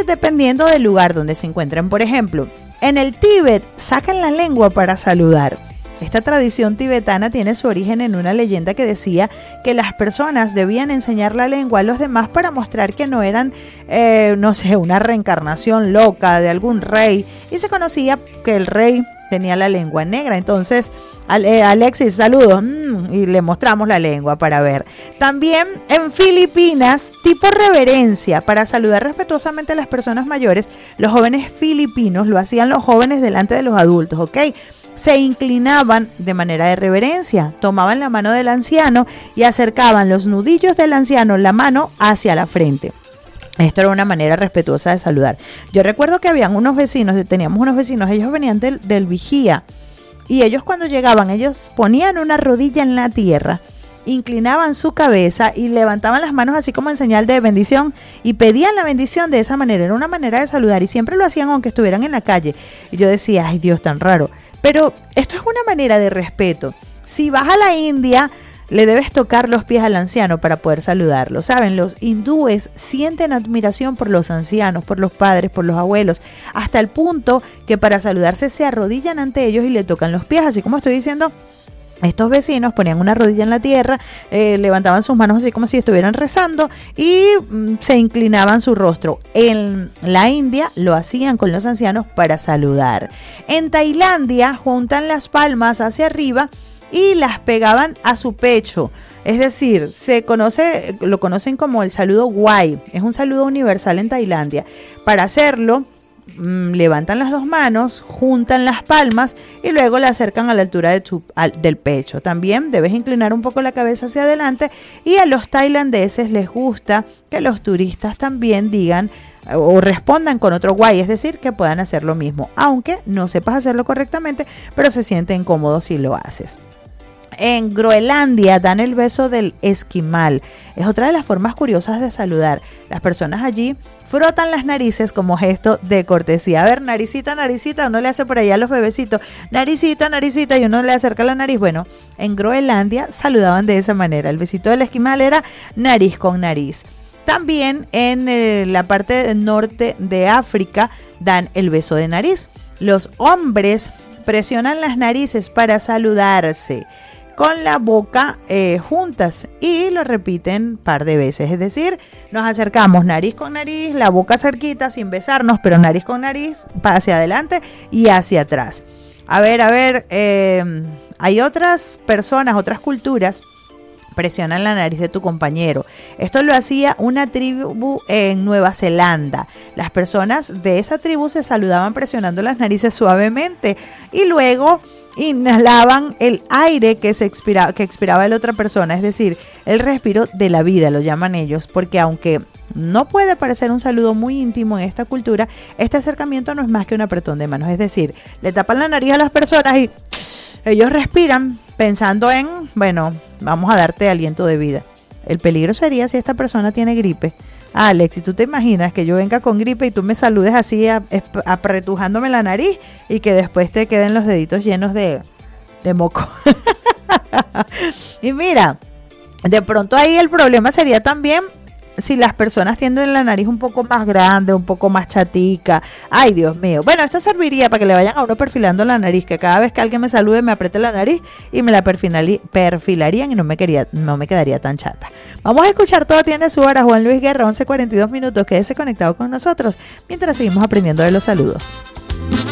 dependiendo del lugar donde se encuentren. Por ejemplo, en el Tíbet sacan la lengua para saludar. Esta tradición tibetana tiene su origen en una leyenda que decía que las personas debían enseñar la lengua a los demás para mostrar que no eran, una reencarnación loca de algún rey. Y se conocía que el rey tenía la lengua negra. Entonces, Alexis, saludos. Y le mostramos la lengua para ver. También en Filipinas, tipo reverencia, para saludar respetuosamente a las personas mayores, los jóvenes filipinos lo hacían los jóvenes delante de los adultos, ¿ok? Se inclinaban de manera de reverencia, tomaban la mano del anciano y acercaban los nudillos del anciano la mano hacia la frente. Esto era una manera respetuosa de saludar. Yo recuerdo que teníamos unos vecinos, ellos venían del vigía y ellos cuando llegaban, ellos ponían una rodilla en la tierra, inclinaban su cabeza y levantaban las manos así como en señal de bendición y pedían la bendición de esa manera. Era una manera de saludar y siempre lo hacían aunque estuvieran en la calle. Y yo decía, ay Dios, tan raro. Pero esto es una manera de respeto. Si vas a la India, le debes tocar los pies al anciano para poder saludarlo. Saben, los hindúes sienten admiración por los ancianos, por los padres, por los abuelos, hasta el punto que para saludarse se arrodillan ante ellos y le tocan los pies. Así como estoy diciendo, estos vecinos ponían una rodilla en la tierra, levantaban sus manos así como si estuvieran rezando y se inclinaban su rostro. En la India lo hacían con los ancianos para saludar. En Tailandia juntan las palmas hacia arriba y las pegaban a su pecho. Es decir, lo conocen como el saludo Wai. Es un saludo universal en Tailandia. Para hacerlo, levantan las dos manos, juntan las palmas y luego la acercan a la altura del pecho. También debes inclinar un poco la cabeza hacia adelante y a los tailandeses les gusta que los turistas también digan o respondan con otro guay, es decir, que puedan hacer lo mismo, aunque no sepas hacerlo correctamente, pero se sienten cómodos si lo haces. En Groenlandia dan el beso del esquimal. Es otra de las formas curiosas de saludar. Las personas allí frotan las narices como gesto de cortesía. A ver, naricita, naricita, uno le hace por allá a los bebecitos, naricita, naricita, y uno le acerca la nariz. Bueno, en Groenlandia saludaban de esa manera. El besito del esquimal era nariz con nariz. También en la parte norte de África dan el beso de nariz. Los hombres presionan las narices para saludarse con la boca juntas y lo repiten un par de veces. Es decir, nos acercamos nariz con nariz, la boca cerquita sin besarnos, pero nariz con nariz, hacia adelante y hacia atrás. A ver, hay otras personas, otras culturas, presionan la nariz de tu compañero. Esto lo hacía una tribu en Nueva Zelanda. Las personas de esa tribu se saludaban presionando las narices suavemente y luego inhalaban el aire que expiraba la otra persona, es decir, el respiro de la vida, lo llaman ellos, porque aunque no puede parecer un saludo muy íntimo en esta cultura, este acercamiento no es más que un apretón de manos, es decir, le tapan la nariz a las personas y ellos respiran pensando en, bueno, vamos a darte aliento de vida. El peligro sería si esta persona tiene gripe. Alex, si tú te imaginas que yo venga con gripe y tú me saludes así apretujándome la nariz y que después te queden los deditos llenos de moco. Y mira, de pronto ahí el problema sería también si las personas tienen la nariz un poco más grande, un poco más chatica. Ay, Dios mío. Bueno, esto serviría para que le vayan a uno perfilando la nariz, que cada vez que alguien me salude me apriete la nariz y me la perfilarían y no me quedaría tan chata. Vamos a escuchar Todo tiene su hora. Juan Luis Guerra, 11:42 minutos. Quédese conectado con nosotros mientras seguimos aprendiendo de los saludos.